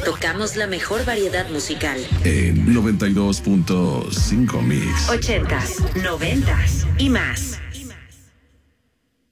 tocamos la mejor variedad musical. En 92.5 Mix. 80s, 90s y más.